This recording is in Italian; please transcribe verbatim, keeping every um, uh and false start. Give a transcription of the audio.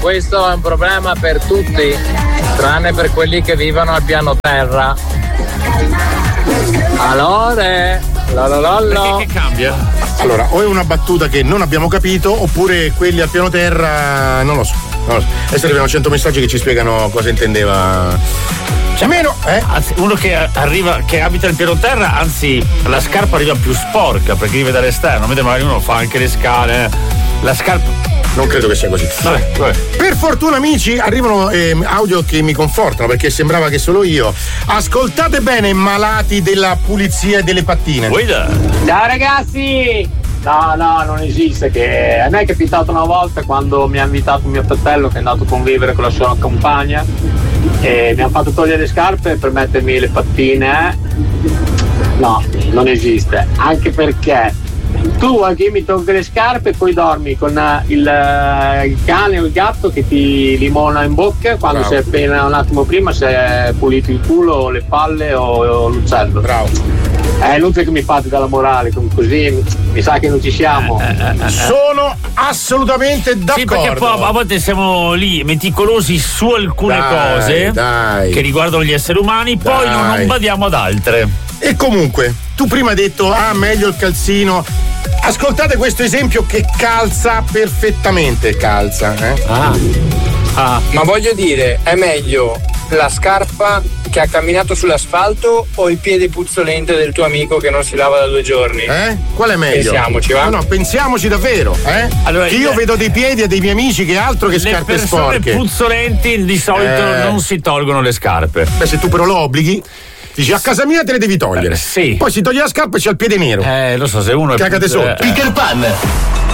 questo è un problema per tutti, tranne per quelli che vivono al piano terra. Allora, lololollo. Perché che cambia? Allora, o è una battuta che non abbiamo capito, oppure quelli al piano terra, non lo so. Non lo so. Adesso arrivano cento messaggi che ci spiegano cosa intendeva. C'è meno, eh? Anzi, uno che arriva, che abita il piano terra, anzi, la scarpa arriva più sporca perché vive dall'esterno, mentre magari uno fa anche le scale. La scarpa. Non credo che sia così. Vabbè, vabbè. Per fortuna, amici, arrivano eh, audio che mi confortano perché sembrava che solo io. Ascoltate bene, malati della pulizia e delle pattine. Guida. Ciao ragazzi! No, no, non esiste. Che a me è capitato una volta quando mi ha invitato mio fratello che è andato a convivere con la sua compagna e mi ha fatto togliere le scarpe per mettermi le pattine. No, non esiste. Anche perché tu anche mi tolgo le scarpe e poi dormi con il, il cane o il gatto che ti limona in bocca quando Bravo. sei appena un attimo prima si è pulito il culo, le palle o, o l'uccello. Bravo. È inutile che mi fate dalla morale, così mi sa che non ci siamo. Sono assolutamente d'accordo. Sì, perché poi a volte siamo lì meticolosi su alcune Dai, cose dai. che riguardano gli esseri umani, poi Dai. non, non badiamo ad altre. E comunque, tu prima hai detto, ah, meglio il calzino. Ascoltate questo esempio che calza perfettamente, calza, eh? Ah. Ah. Ma voglio dire, è meglio la scarpa che ha camminato sull'asfalto o il piede puzzolente del tuo amico che non si lava da due giorni? Eh? Qual è meglio? Pensiamoci, va? No, no, pensiamoci davvero, eh? Allora, che io il- vedo dei piedi e dei miei amici che altro che Le scarpe persone sporche. puzzolenti di solito Eh. non si tolgono le scarpe. Beh, se tu però lo obblighi, dici a casa mia te le devi togliere. Eh, sì. Poi si toglie la scarpa e c'è il piede nero. Eh, lo so, se uno è Cagate puzz- sotto. eh, Peter Pan.